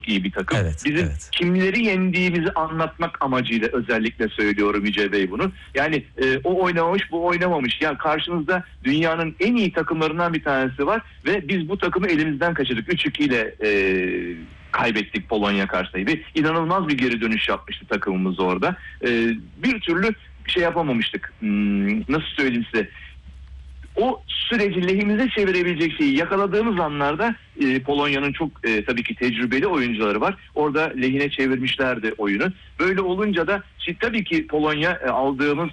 iyi bir takım. Evet, Bizim evet. kimleri yendiğimizi anlatmak amacıyla özellikle söylüyorum Yüce Bey bunu. Yani o oynamamış, bu oynamamış. Yani karşınızda dünyanın en iyi takımlarından bir tanesi var ve biz bu takımı elimizden kaçırdık. 3-2 ile kaybettik Polonya karşısında. İnanılmaz bir geri dönüş yapmıştı takımımız orada. Bir türlü şey yapamamıştık. Nasıl söyleyeyim size? O süreci lehimize çevirebilecek şeyi yakaladığımız anlarda Polonya'nın çok tabii ki tecrübeli oyuncuları var. Orada lehine çevirmişlerdi oyunu. Böyle olunca da tabii ki Polonya aldığımız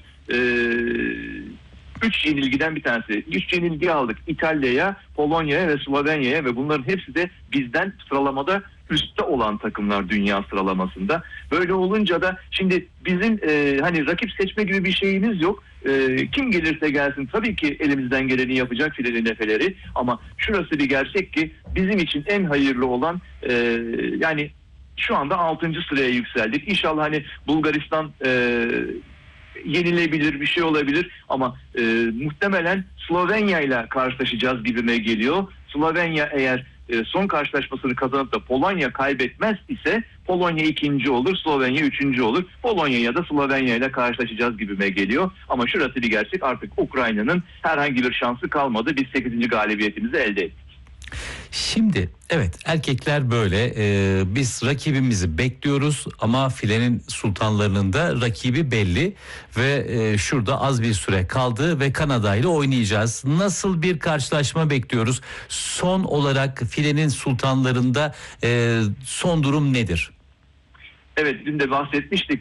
3 yenilgiden bir tanesi. 3 yenilgi aldık İtalya'ya, Polonya'ya ve Slovenya'ya ve bunların hepsi de bizden sıralamada üstte olan takımlar dünya sıralamasında. Böyle olunca da şimdi bizim hani rakip seçme gibi bir şeyimiz yok. Kim gelirse gelsin tabii ki elimizden geleni yapacak filenin nefeleri, ama şurası bir gerçek ki bizim için en hayırlı olan yani şu anda 6. sıraya yükseldik. İnşallah hani Bulgaristan yenilebilir, bir şey olabilir ama muhtemelen Slovenya ile karşılaşacağız gibime geliyor. Slovenya eğer son karşılaşmasını kazanıp da Polonya kaybetmez ise Polonya 2. olur, Slovenya 3. olur. Polonya ya da Slovenya ile karşılaşacağız gibime geliyor. Ama şurası bir gerçek, artık Ukrayna'nın herhangi bir şansı kalmadı. Biz 8. galibiyetimizi elde ettik. Şimdi evet, erkekler böyle, biz rakibimizi bekliyoruz ama filenin sultanlarının da rakibi belli ve şurada az bir süre kaldı ve Kanada ile oynayacağız. Nasıl bir karşılaşma bekliyoruz? Son olarak filenin sultanlarında son durum nedir? Evet, dün de bahsetmiştik.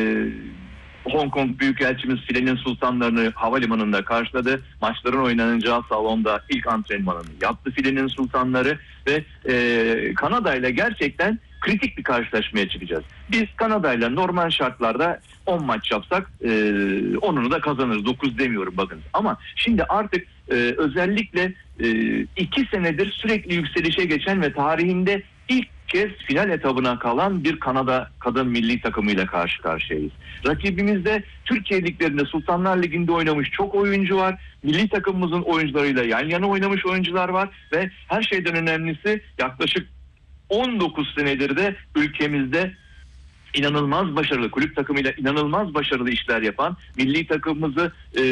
Hong Kong Büyükelçimiz filenin sultanlarını havalimanında karşıladı. Maçların oynanacağı salonda ilk antrenmanını yaptı filenin sultanları ve Kanada ile gerçekten kritik bir karşılaşmaya çıkacağız. Biz Kanada ile normal şartlarda 10 maç yapsak 10'unu da kazanırız. 9 demiyorum bakın. Ama şimdi artık özellikle 2 senedir sürekli yükselişe geçen ve tarihinde ilk kez final etabına kalan bir Kanada kadın milli takımıyla karşı karşıyayız. Rakibimizde Türkiye liglerinde, Sultanlar Ligi'nde oynamış çok oyuncu var. Milli takımımızın oyuncularıyla yan yana oynamış oyuncular var ve her şeyden önemlisi yaklaşık 19 senedir de ülkemizde inanılmaz başarılı, kulüp takımıyla inanılmaz başarılı işler yapan, milli takımımızı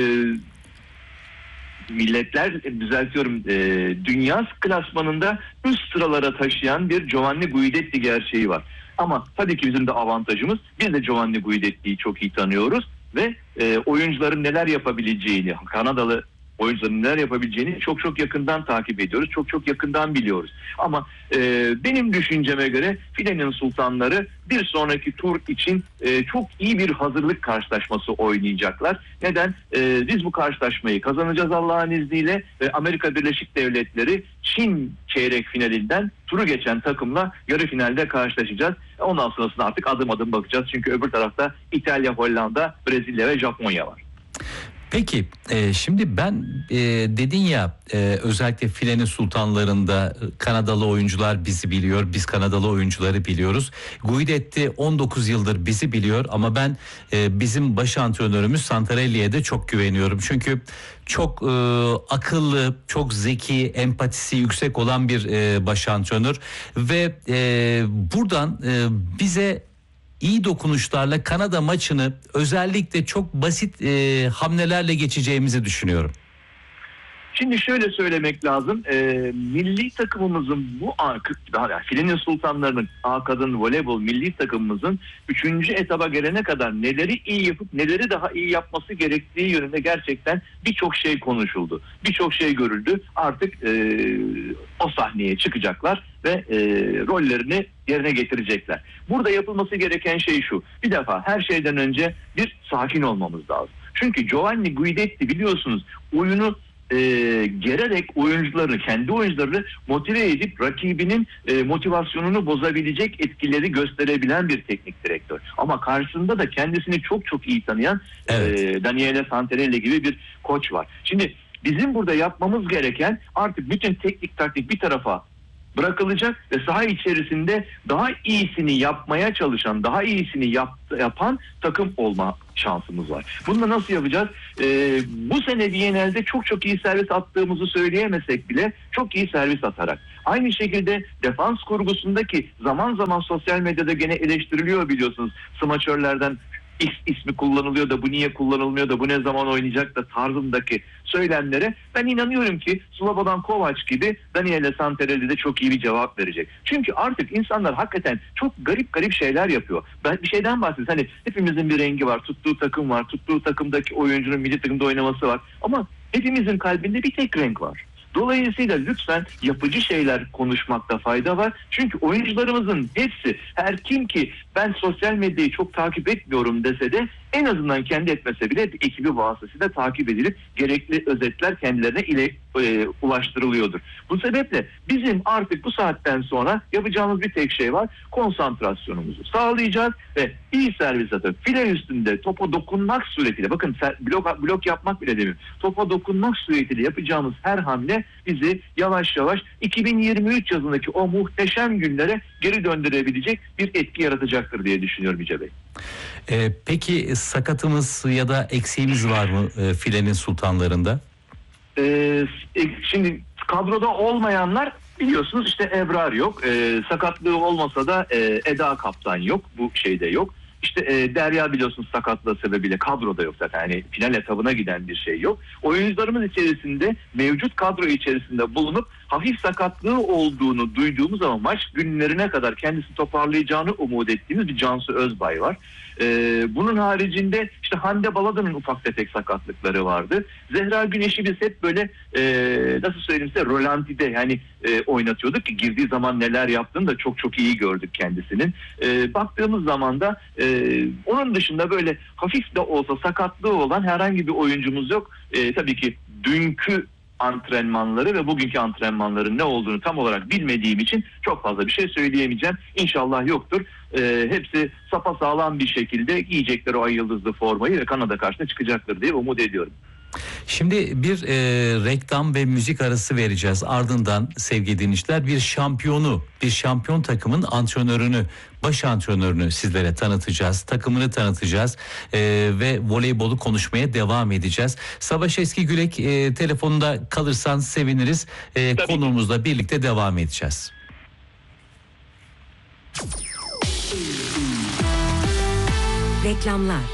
dünya klasmanında üst sıralara taşıyan bir Giovanni Guidetti gerçeği var. Ama tabii ki bizim de avantajımız, biz de Giovanni Guidetti'yi çok iyi tanıyoruz ve oyuncuların neler yapabileceğini, Kanadalı oyuncuların neler yapabileceğini çok çok yakından takip ediyoruz. Çok çok yakından biliyoruz. Ama benim düşünceme göre filenin sultanları bir sonraki tur için çok iyi bir hazırlık karşılaşması oynayacaklar. Neden? Biz bu karşılaşmayı kazanacağız Allah'ın izniyle ve Amerika Birleşik Devletleri Çin çeyrek finalinden turu geçen takımla yarı finalde karşılaşacağız. Ondan sonrasında artık adım adım bakacağız. Çünkü öbür tarafta İtalya, Hollanda, Brezilya ve Japonya var. Peki şimdi ben dedin ya, özellikle filenin sultanlarında Kanadalı oyuncular bizi biliyor, biz Kanadalı oyuncuları biliyoruz. Guidetti 19 yıldır bizi biliyor ama ben bizim baş antrenörümüz Santarelli'ye de çok güveniyorum. Çünkü çok akıllı, çok zeki, empatisi yüksek olan bir baş antrenör ve buradan bize İyi dokunuşlarla Kanada maçını özellikle çok basit hamlelerle geçeceğimizi düşünüyorum. Şimdi şöyle söylemek lazım. Milli takımımızın filenin sultanlarının kadın voleybol milli takımımızın 3. etaba gelene kadar neleri iyi yapıp neleri daha iyi yapması gerektiği yönünde gerçekten birçok şey konuşuldu. Birçok şey görüldü. Artık o sahneye çıkacaklar ve rollerini yerine getirecekler. Burada yapılması gereken şey şu. Bir defa her şeyden önce bir sakin olmamız lazım. Çünkü Giovanni Guidetti biliyorsunuz oyunu gererek kendi oyuncularını motive edip rakibinin motivasyonunu bozabilecek etkileri gösterebilen bir teknik direktör. Ama karşısında da kendisini çok çok iyi tanıyan Daniele Santarelli gibi bir koç var. Şimdi bizim burada yapmamız gereken artık bütün teknik taktik bir tarafa bırakılacak ve saha içerisinde daha iyisini yapmaya çalışan, daha iyisini yapan takım olma şansımız var. Bunu da nasıl yapacağız? Bu sene Viyana'da çok çok iyi servis attığımızı söyleyemesek bile çok iyi servis atarak. Aynı şekilde defans kurgusundaki zaman zaman sosyal medyada gene eleştiriliyor biliyorsunuz. Smaçörlerden ismi kullanılıyor da bu niye kullanılmıyor da bu ne zaman oynayacak da tarzındaki söylemlere ben inanıyorum ki Slobodan Kovac gibi Daniele Santarelli de çok iyi bir cevap verecek. Çünkü artık insanlar hakikaten çok garip şeyler yapıyor. Ben bir şeyden bahsediyorum. Hani hepimizin bir rengi var, tuttuğu takım var, tuttuğu takımdaki oyuncunun milli takımda oynaması var. Ama hepimizin kalbinde bir tek renk var. Dolayısıyla lütfen yapıcı şeyler konuşmakta fayda var. Çünkü oyuncularımızın hepsi, her kim ki ben sosyal medyayı çok takip etmiyorum dese de en azından kendi etmese bile bir ekibi vasıtasıyla takip edilip gerekli özetler kendilerine ulaştırılıyordur. Bu sebeple bizim artık bu saatten sonra yapacağımız bir tek şey var. Konsantrasyonumuzu sağlayacağız ve iyi servis atıp file üstünde topa dokunmak suretiyle, bakın blok yapmak bile demiyorum. Topa dokunmak suretiyle yapacağımız her hamle bizi yavaş yavaş 2023 yazındaki o muhteşem günlere geri döndürebilecek bir etki yaratacaktır diye düşünüyorum Yüce Bey. Peki sakatımız ya da eksiğimiz var mı filenin sultanlarında? Şimdi kadroda olmayanlar biliyorsunuz işte Ebrar yok. Sakatlığı olmasa da Eda Kaptan yok. Bu şeyde yok. İşte Derya biliyorsunuz sakatlığı sebebiyle kadroda yok zaten. Yani final etabına giden bir şey yok. Oyuncularımız içerisinde mevcut kadro içerisinde bulunup hafif sakatlığı olduğunu duyduğumuz ama maç günlerine kadar kendisi toparlayacağını umut ettiğimiz bir Cansu Özbay var. Bunun haricinde işte Hande Balada'nın ufak tefek sakatlıkları vardı. Zehra Güneş'i biz hep böyle nasıl söyleyeyim size rolantide yani oynatıyorduk ki girdiği zaman neler yaptığını da çok iyi gördük kendisinin. Baktığımız zaman da onun dışında böyle hafif de olsa sakatlığı olan herhangi bir oyuncumuz yok. Tabii ki dünkü antrenmanları ve bugünkü antrenmanların ne olduğunu tam olarak bilmediğim için çok fazla bir şey söyleyemeyeceğim. İnşallah yoktur. Hepsi sapasağlam bir şekilde giyecekler o ay yıldızlı formayı ve Kanada karşısına çıkacaktır diye umut ediyorum. Şimdi bir reklam ve müzik arası vereceğiz. Ardından sevgili dinleyiciler bir şampiyon takımın antrenörünü, baş antrenörünü sizlere tanıtacağız. Takımını tanıtacağız ve voleybolu konuşmaya devam edeceğiz. Savaş Eskigürek telefonunda kalırsan seviniriz. Konuğumuzla birlikte devam edeceğiz. Reklamlar.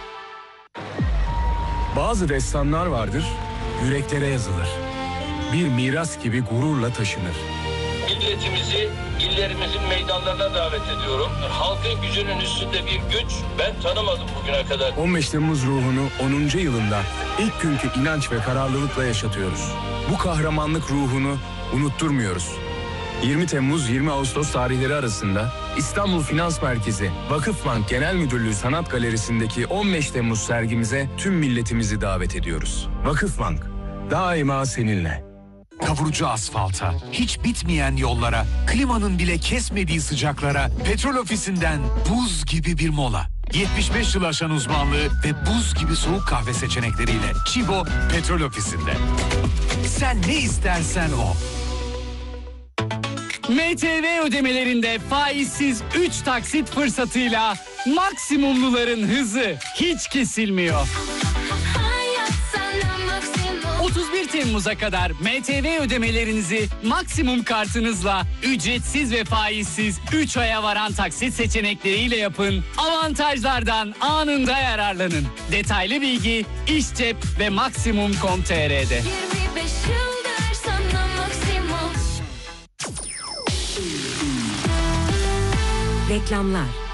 Bazı destanlar vardır, yüreklere yazılır. Bir miras gibi gururla taşınır. Milletimizi, illerimizin meydanlarına davet ediyorum. Halkın gücünün üstünde bir güç ben tanımadım bugüne kadar. 15 Temmuz ruhunu 10. yılında ilk günkü inanç ve kararlılıkla yaşatıyoruz. Bu kahramanlık ruhunu unutturmuyoruz. 20 Temmuz 20 Ağustos tarihleri arasında İstanbul Finans Merkezi Vakıfbank Genel Müdürlüğü Sanat Galerisi'ndeki 15 Temmuz sergimize tüm milletimizi davet ediyoruz. Vakıfbank, daima seninle. Kavurucu asfalta, hiç bitmeyen yollara, klimanın bile kesmediği sıcaklara, petrol ofisinden buz gibi bir mola. 75 yıl aşan uzmanlığı ve buz gibi soğuk kahve seçenekleriyle Çibo Petrol Ofisi'nde. Sen ne istersen o. MTV ödemelerinde faizsiz 3 taksit fırsatıyla maksimumluların hızı hiç kesilmiyor. 31 Temmuz'a kadar MTV ödemelerinizi maksimum kartınızla ücretsiz ve faizsiz 3 aya varan taksit seçenekleriyle yapın. Avantajlardan anında yararlanın. Detaylı bilgi İşcep ve Maksimum.com.tr'de. 25 yıldır sana maksimum. Reklamlar.